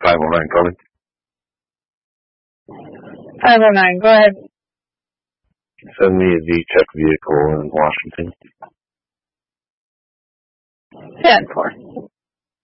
509 calling. 509, go ahead. Send me a V-Check vehicle in Washington. 10-4.